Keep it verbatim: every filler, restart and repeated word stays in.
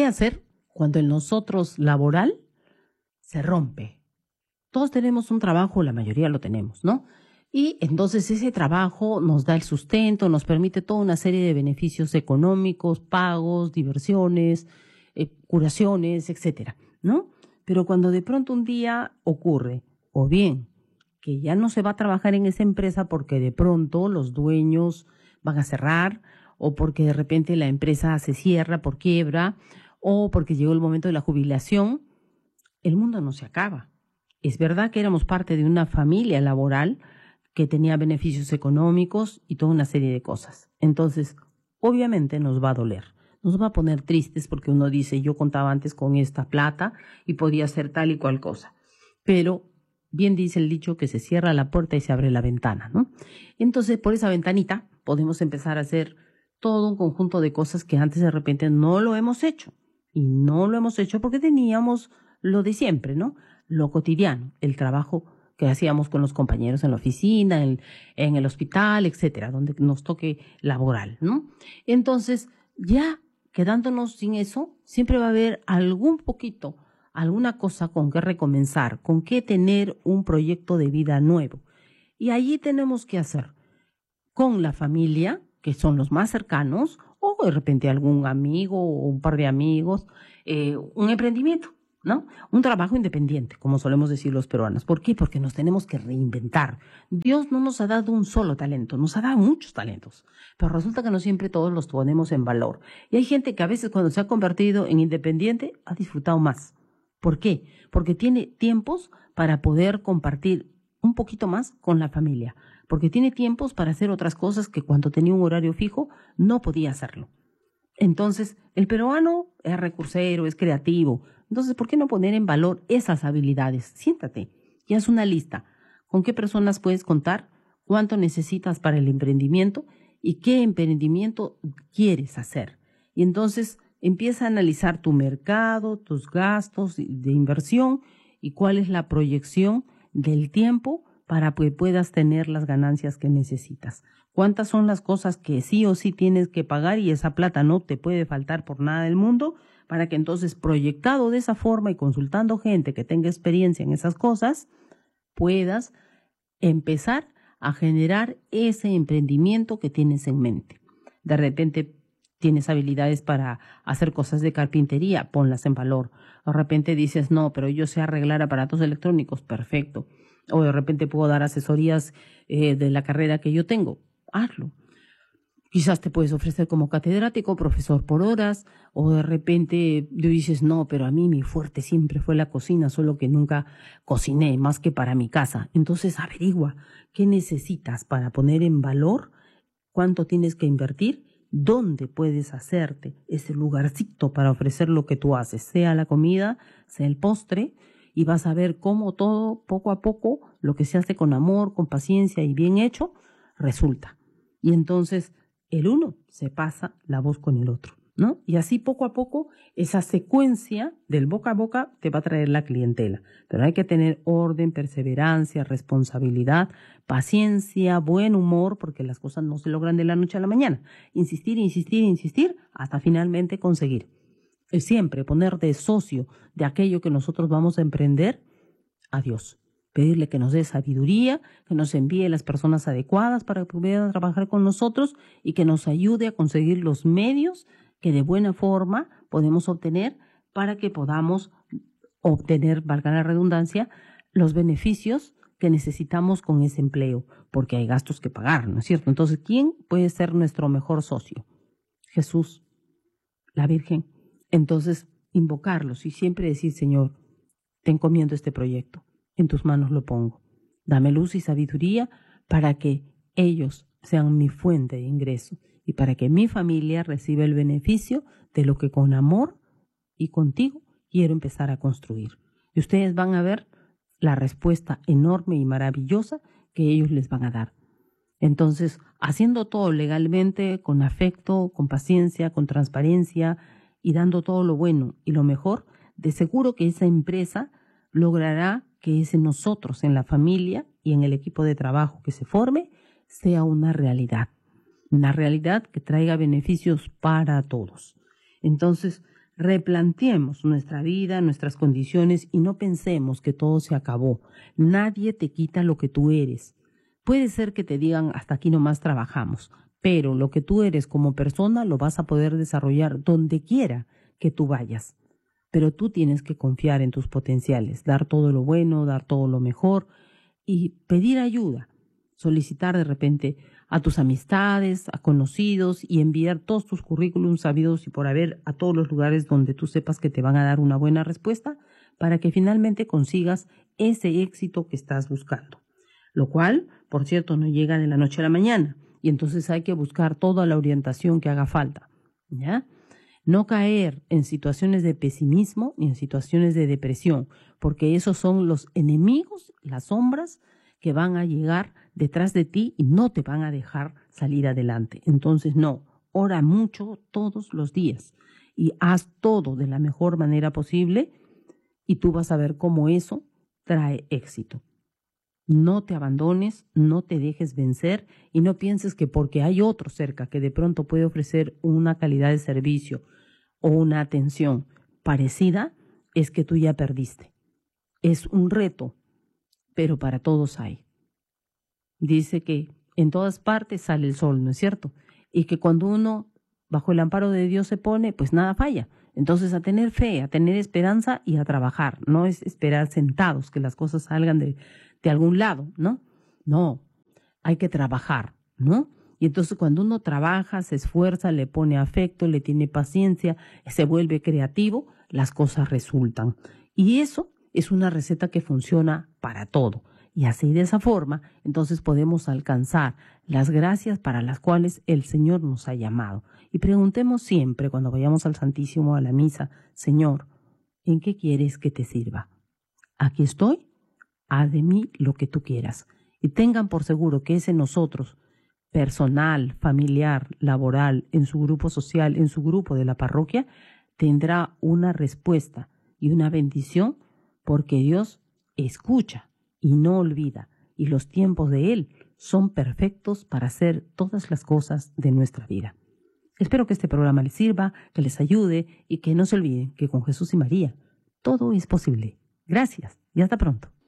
¿Qué hacer cuando el nosotros laboral se rompe? Todos tenemos un trabajo, la mayoría lo tenemos, ¿no? Y entonces ese trabajo nos da el sustento, nos permite toda una serie de beneficios económicos, pagos, diversiones, eh, curaciones, etcétera, ¿no? Pero cuando de pronto un día ocurre, o bien que ya no se va a trabajar en esa empresa porque de pronto los dueños van a cerrar, o porque de repente la empresa se cierra por quiebra, o porque llegó el momento de la jubilación, el mundo no se acaba. Es verdad que éramos parte de una familia laboral que tenía beneficios económicos y toda una serie de cosas. Entonces, obviamente nos va a doler. Nos va a poner tristes porque uno dice, yo contaba antes con esta plata y podía hacer tal y cual cosa. Pero bien dice el dicho que se cierra la puerta y se abre la ventana, ¿no? Entonces, por esa ventanita podemos empezar a hacer todo un conjunto de cosas que antes de repente no lo hemos hecho. Y no lo hemos hecho porque teníamos lo de siempre, ¿no? Lo cotidiano, el trabajo que hacíamos con los compañeros en la oficina, en, en el hospital, etcétera, donde nos toque laboral, ¿no? Entonces, ya quedándonos sin eso, siempre va a haber algún poquito, alguna cosa con que recomenzar, con que tener un proyecto de vida nuevo. Y allí tenemos que hacer con la familia, que son los más cercanos, o de repente algún amigo o un par de amigos, eh, un emprendimiento, ¿no? Un trabajo independiente, como solemos decir los peruanos. ¿Por qué? Porque nos tenemos que reinventar. Dios no nos ha dado un solo talento, nos ha dado muchos talentos, pero resulta que no siempre todos los ponemos en valor. Y hay gente que a veces cuando se ha convertido en independiente ha disfrutado más. ¿Por qué? Porque tiene tiempos para poder compartir un poquito más con la familia, porque tiene tiempos para hacer otras cosas que cuando tenía un horario fijo no podía hacerlo. Entonces, el peruano es recursero, es creativo. Entonces, ¿por qué no poner en valor esas habilidades? Siéntate y haz una lista. ¿Con qué personas puedes contar? ¿Cuánto necesitas para el emprendimiento? ¿Y qué emprendimiento quieres hacer? Y entonces empieza a analizar tu mercado, tus gastos de inversión y cuál es la proyección del tiempo para que puedas tener las ganancias que necesitas. ¿Cuántas son las cosas que sí o sí tienes que pagar y esa plata no te puede faltar por nada del mundo? Para que entonces, proyectado de esa forma y consultando gente que tenga experiencia en esas cosas, puedas empezar a generar ese emprendimiento que tienes en mente. De repente tienes habilidades para hacer cosas de carpintería, ponlas en valor. De repente dices, no, pero yo sé arreglar aparatos electrónicos, perfecto. O de repente puedo dar asesorías eh, de la carrera que yo tengo, hazlo. Quizás te puedes ofrecer como catedrático, profesor por horas, o de repente dices, no, pero a mí mi fuerte siempre fue la cocina, solo que nunca cociné más que para mi casa. Entonces averigua qué necesitas para poner en valor, cuánto tienes que invertir, dónde puedes hacerte ese lugarcito para ofrecer lo que tú haces, sea la comida, sea el postre, y vas a ver cómo todo, poco a poco, lo que se hace con amor, con paciencia y bien hecho, resulta. Y entonces el uno se pasa la voz con el otro, ¿no? Y así poco a poco esa secuencia del boca a boca te va a traer la clientela. Pero hay que tener orden, perseverancia, responsabilidad, paciencia, buen humor, porque las cosas no se logran de la noche a la mañana. Insistir, insistir, insistir, hasta finalmente conseguir. El siempre poner de socio de aquello que nosotros vamos a emprender a Dios. Pedirle que nos dé sabiduría, que nos envíe las personas adecuadas para que puedan trabajar con nosotros y que nos ayude a conseguir los medios que de buena forma podemos obtener para que podamos obtener, valga la redundancia, los beneficios que necesitamos con ese empleo, porque hay gastos que pagar, ¿no es cierto? Entonces, ¿quién puede ser nuestro mejor socio? Jesús, la Virgen. Entonces, invocarlos y siempre decir, Señor, te encomiendo este proyecto. En tus manos lo pongo. Dame luz y sabiduría para que ellos sean mi fuente de ingreso y para que mi familia reciba el beneficio de lo que con amor y contigo quiero empezar a construir. Y ustedes van a ver la respuesta enorme y maravillosa que ellos les van a dar. Entonces, haciendo todo legalmente, con afecto, con paciencia, con transparencia y dando todo lo bueno y lo mejor, de seguro que esa empresa logrará que ese nosotros en la familia y en el equipo de trabajo que se forme sea una realidad, una realidad que traiga beneficios para todos. Entonces, replanteemos nuestra vida, nuestras condiciones y no pensemos que todo se acabó. Nadie te quita lo que tú eres. Puede ser que te digan hasta aquí nomás trabajamos, pero lo que tú eres como persona lo vas a poder desarrollar donde quiera que tú vayas. Pero tú tienes que confiar en tus potenciales, dar todo lo bueno, dar todo lo mejor y pedir ayuda, solicitar de repente a tus amistades, a conocidos y enviar todos tus currículums sabidos y por haber a todos los lugares donde tú sepas que te van a dar una buena respuesta para que finalmente consigas ese éxito que estás buscando. Lo cual, por cierto, no llega de la noche a la mañana y entonces hay que buscar toda la orientación que haga falta, ¿ya? No caer en situaciones de pesimismo ni en situaciones de depresión, porque esos son los enemigos, las sombras que van a llegar detrás de ti y no te van a dejar salir adelante. Entonces, no, ora mucho todos los días y haz todo de la mejor manera posible y tú vas a ver cómo eso trae éxito. No te abandones, no te dejes vencer y no pienses que porque hay otro cerca que de pronto puede ofrecer una calidad de servicio o una atención parecida, es que tú ya perdiste. Es un reto, pero para todos hay. Dice que en todas partes sale el sol, ¿no es cierto? Y que cuando uno bajo el amparo de Dios se pone, pues nada falla. Entonces a tener fe, a tener esperanza y a trabajar. No es esperar sentados que las cosas salgan de, de algún lado, ¿no? No, hay que trabajar, ¿no? Y entonces cuando uno trabaja, se esfuerza, le pone afecto, le tiene paciencia, se vuelve creativo, las cosas resultan. Y eso es una receta que funciona para todo. Y así de esa forma, entonces podemos alcanzar las gracias para las cuales el Señor nos ha llamado. Y preguntemos siempre cuando vayamos al Santísimo, a la misa, Señor, ¿en qué quieres que te sirva? Aquí estoy, haz de mí lo que tú quieras. Y tengan por seguro que ese nosotros, personal, familiar, laboral, en su grupo social, en su grupo de la parroquia, tendrá una respuesta y una bendición porque Dios escucha y no olvida, y los tiempos de Él son perfectos para hacer todas las cosas de nuestra vida. Espero que este programa les sirva, que les ayude y que no se olviden que con Jesús y María todo es posible. Gracias y hasta pronto.